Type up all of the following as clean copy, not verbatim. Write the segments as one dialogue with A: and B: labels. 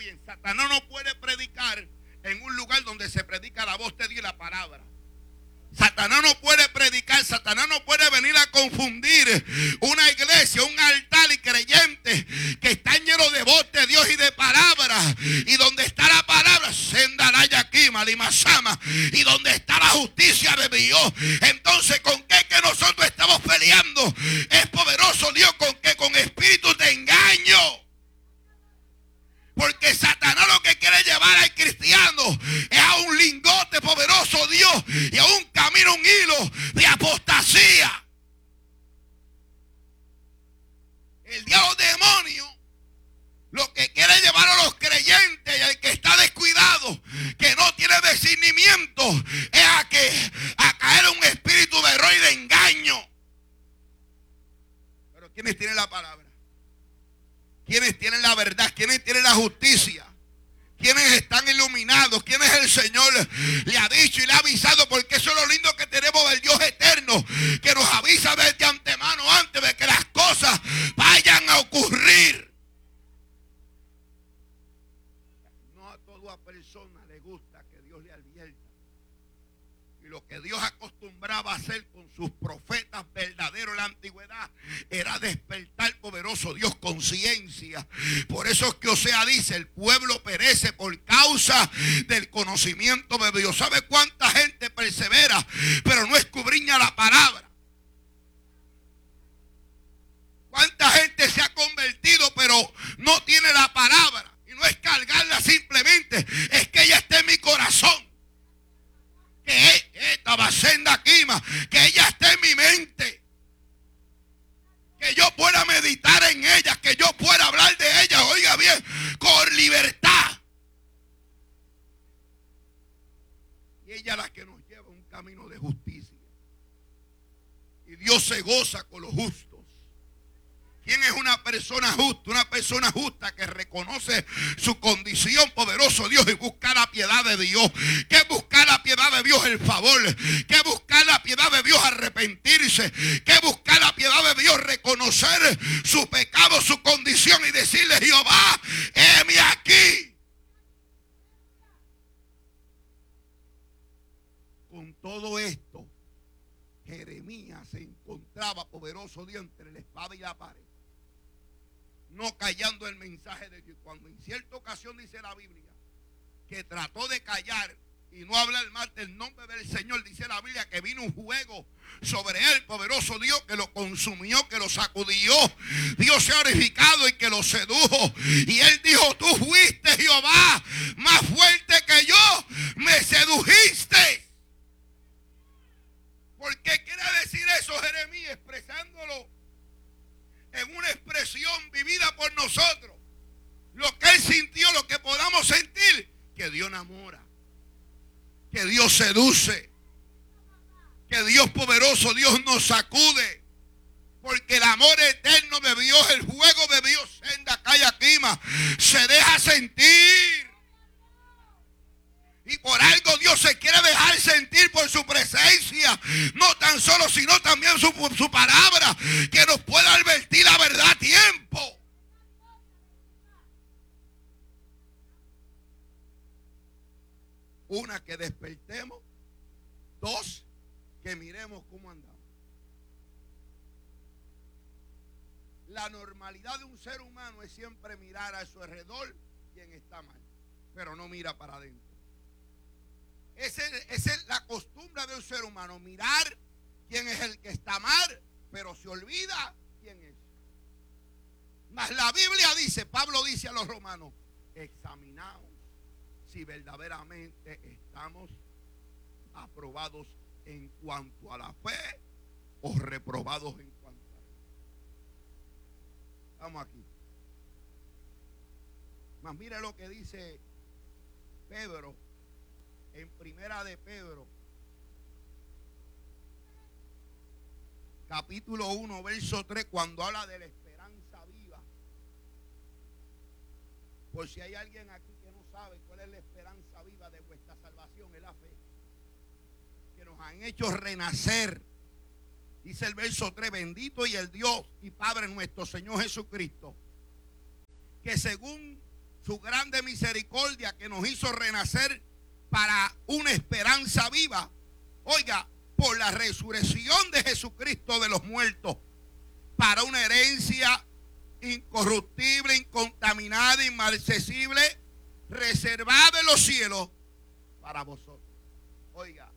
A: bien, Satanás no puede predicar en un lugar donde se predica la voz de Dios y la palabra. Satanás no puede predicar, Satanás no puede venir a confundir una iglesia, un altar y creyentes que están llenos de voz de Dios y de palabra. Y donde está la palabra, Sendaraya aquí, Malimasama, y donde está la justicia de Dios. Entonces, ¿con qué que nosotros estamos peleando? Es poderoso Dios, ¿con qué? Con espíritus de engaño. Porque Satanás lo que quiere llevar al cristiano es a un lingote poderoso Dios y a un camino, un hilo de apostasía. El diablo demonio lo que quiere llevar a los creyentes y al que está descuidado, que no tiene discernimiento, es a caer en un espíritu de error y de engaño. Pero ¿quiénes tienen la palabra? ¿Quiénes tienen la verdad? ¿Quiénes tienen la justicia? ¿Quiénes están iluminados? ¿Quiénes el Señor le ha dicho y le ha avisado? Porque eso es lo lindo que tenemos del Dios eterno, que nos avisa desde antemano, antes de que las cosas vayan a ocurrir. No a toda persona le gusta que Dios le advierta. Y lo que Dios acostumbraba a hacer con sus profetas verdaderos en la antigüedad era despertar poderoso Dios conciencia. Por eso es que Osea dice: el pueblo perece por causa del conocimiento de Dios. ¿Sabe cuánta gente persevera pero no escudriña la palabra? ¿Cuánta gente se ha convertido pero no tiene la palabra? Y no es cargarla simplemente, es que ella está en mi corazón. Que ella esté en mi mente, que yo pueda meditar en ella, que yo pueda hablar de ella, oiga bien, con libertad. Y ella es la que nos lleva a un camino de justicia. Y Dios se goza con los justos. ¿Quién es una persona justa? Una persona justa que reconoce su condición, poderoso Dios, y busca la piedad de Dios. ¿Qué buscar la piedad de Dios? El favor. ¿Qué buscar la piedad de Dios? Arrepentirse. ¿Qué buscar la piedad de Dios? Reconocer su pecado, su condición y decirle: Jehová, heme aquí. Con todo esto, Jeremías se encontraba, poderoso Dios, entre la espada y la pared, no callando el mensaje de Dios. Cuando en cierta ocasión dice la Biblia que trató de callar y no hablar mal del nombre del Señor, dice la Biblia que vino un fuego sobre él, poderoso Dios, que lo consumió, que lo sacudió. Dios se ha glorificado y que lo sedujo. Y él dijo: tú fuiste, Jehová, más fuerte que yo, me sedujiste. ¿Por qué quiere decir eso Jeremías? Expresándolo en una expresión vivida por nosotros. Lo que él sintió, lo que podamos sentir, que Dios enamora, que Dios seduce, que Dios poderoso, Dios nos sacude. Porque el amor eterno de Dios, el fuego de Dios, senda, calla, quima, se deja sentir. Y por algo Dios se quiere dejar sentir por su presencia. No tan solo, sino también su palabra, que nos pueda advertir la verdad a tiempo. Una, que despertemos. Dos, que miremos cómo andamos. La normalidad de un ser humano es siempre mirar a su alrededor quien está mal, pero no mira para adentro. Esa es la costumbre de un ser humano, mirar quién es el que está mal, pero se olvida quién es. Mas la Biblia dice, Pablo dice a los romanos: examinaos si verdaderamente estamos aprobados en cuanto a la fe o reprobados en cuanto a la fe. Estamos aquí. Mas mire lo que dice Pedro en Primera de Pedro, capítulo 1, verso 3, cuando habla de la esperanza viva. Por si hay alguien aquí que no sabe cuál es la esperanza viva de vuestra salvación, es la fe. Que nos han hecho renacer. Dice el verso 3: bendito y el Dios y Padre nuestro Señor Jesucristo, que según su grande misericordia que nos hizo renacer para una esperanza viva. Oiga, por la resurrección de Jesucristo de los muertos, para una herencia incorruptible, incontaminada, inmarcesible, reservada en los cielos para vosotros. Oiga,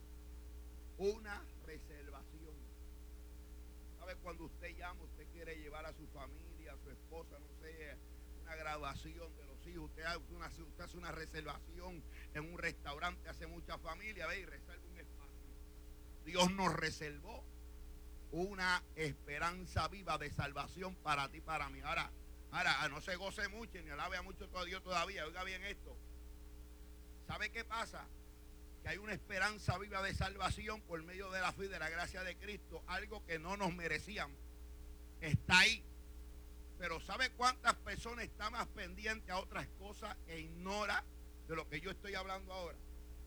A: una reservación. ¿Sabe? Cuando usted llama, usted quiere llevar a su familia, a su esposa, no sé, una graduación de los hijos, usted hace una reservación en un restaurante, hace mucha familia, ve, y reserva un espacio. Dios nos reservó una esperanza viva de salvación para ti, para mí. Ahora, no se goce mucho ni alabe a mucho a Dios todavía. Oiga bien esto. ¿Sabe qué pasa? Que hay una esperanza viva de salvación por medio de la fe y de la gracia de Cristo, algo que no nos merecíamos. Está ahí. Pero ¿sabe cuántas personas están más pendientes a otras cosas e ignora de lo que yo estoy hablando ahora?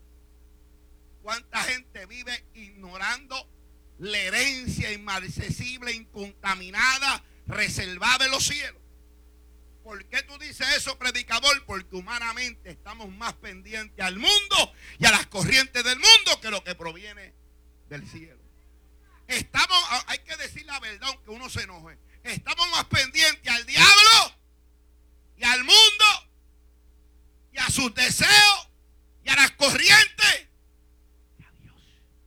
A: ¿Cuánta gente vive ignorando la herencia inmarcesible, incontaminada, reservada en los cielos? ¿Por qué tú dices eso, predicador? Porque humanamente estamos más pendientes al mundo y a las corrientes del mundo que lo que proviene del cielo. Hay que decir la verdad aunque uno se enoje. Estamos más pendientes al diablo y al mundo y a sus deseos y a las corrientes y a Dios.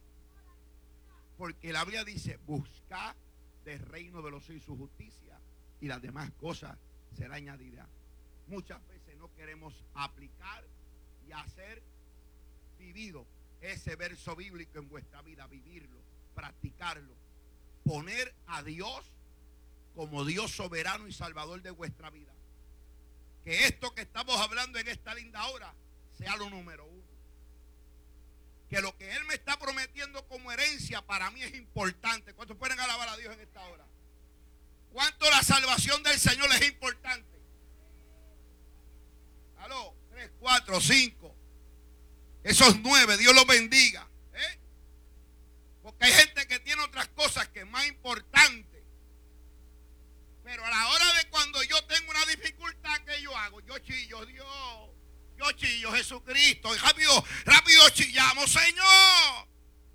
A: Porque la Biblia dice, buscad del reino de los cielos y su justicia, y las demás cosas será añadida. Muchas veces no queremos aplicar y hacer vivido ese verso bíblico en vuestra vida, vivirlo, practicarlo, poner a Dios como Dios soberano y salvador de vuestra vida. Que esto que estamos hablando en esta linda hora sea lo número uno. Que lo que Él me está prometiendo como herencia para mí es importante. ¿Cuántos pueden alabar a Dios en esta hora? ¿Cuánto la salvación del Señor es importante? Aló, 3, 4, 5. Esos 9, Dios los bendiga. Porque hay gente que tiene otras cosas que es más importante. Pero a la hora de cuando yo tengo una dificultad, ¿qué yo hago? Yo chillo, Dios. Yo chillo, Jesucristo. Rápido chillamos, Señor.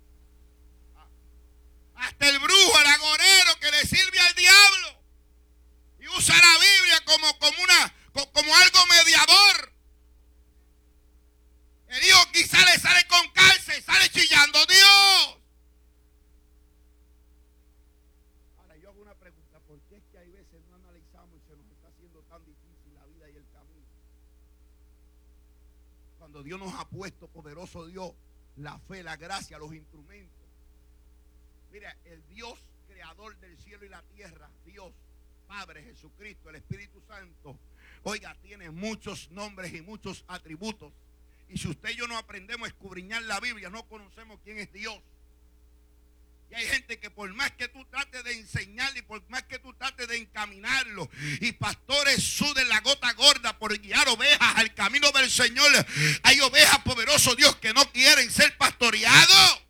A: Hasta el brujo, el agorero que le sirve al diablo y usa la Biblia como algo mediador. El hijo quizá le sale con cárcel, sale chillando, Dios. Ahora yo hago una pregunta: ¿por qué es que hay veces no analizamos y se nos está haciendo tan difícil la vida y el camino? Cuando Dios nos ha puesto, poderoso Dios, la fe, la gracia, los instrumentos. Mira, el Dios creador del cielo y la tierra, Dios, Padre, Jesucristo, el Espíritu Santo, oiga, tiene muchos nombres y muchos atributos. Y si usted y yo no aprendemos a escudriñar la Biblia, no conocemos quién es Dios. Y hay gente que por más que tú trates de enseñarle y por más que tú trates de encaminarlo, y pastores suden la gota gorda por guiar ovejas al camino del Señor, hay ovejas, poderoso Dios, que no quieren ser pastoreados.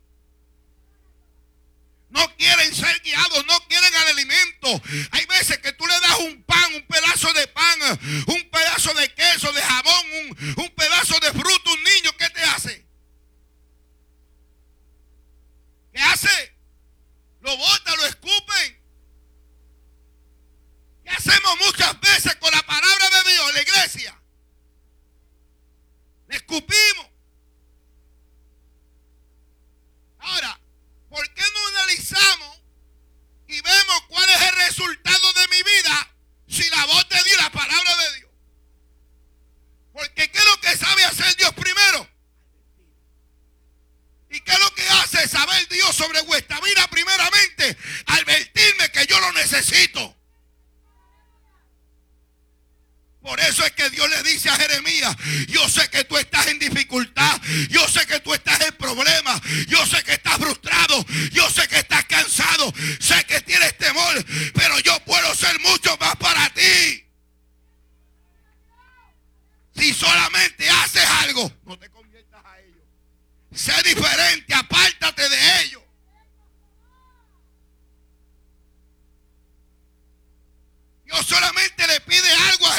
A: No quieren ser guiados, no quieren el alimento. Hay veces que tú le das un pan, un pedazo de pan, un pedazo de queso, de jabón, un pedazo de fruta, un niño, ¿qué te hace? ¿Qué hace? Lo bota, lo escupen. ¿Qué hacemos muchas veces con la palabra de Dios en la iglesia? Le escupimos. Ahora, ¿por qué no analizamos y vemos cuál es el resultado de mi vida si la voz de Dios, la palabra de Dios? Porque ¿qué es lo que sabe hacer Dios primero? ¿Y qué es lo que hace saber Dios sobre vuestra vida primeramente? Advertirme que yo lo necesito. Por eso es que Dios le dice a Jeremías: yo sé que tú estás en dificultad, yo sé que tú estás en problemas, yo sé que estás frustrado, yo sé que estás cansado, sé que tienes temor, pero yo puedo ser mucho más para ti. Si solamente haces algo, no te conviertas a ellos. Sé diferente.